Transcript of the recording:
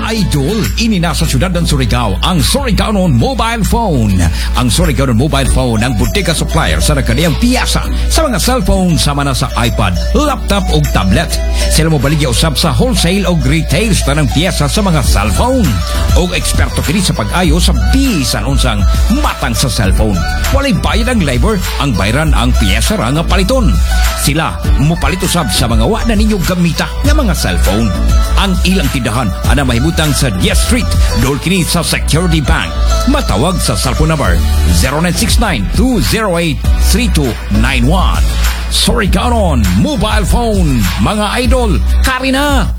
idol, inina sa syudad ng Surigao ang Surigaonon Mobile Phone. Ang Surigaonon Mobile Phone ang butika supplier sa nagkaniyang piyasa sa mga cellphone sama na sa iPad, laptop o tablet. Sila mo baligya usab sa wholesale o retail sa ng piyasa sa mga cellphone. O eksperto kini sa pag-ayo sa bisan unsang matang sa cellphone. Walay bayad ang labor, ang bayran ang piyesa ra nga paliton. Sila mupalit usab sa mga wa na ninyo gamita nga mga cellphone. Ang ilang tindahan ana mahibutang sa 10th Street, dool kini sa Security Bank. Matawag sa cellphone number 0969-208-3291. Surigaonon Mobile Phone, mga idol, kari na!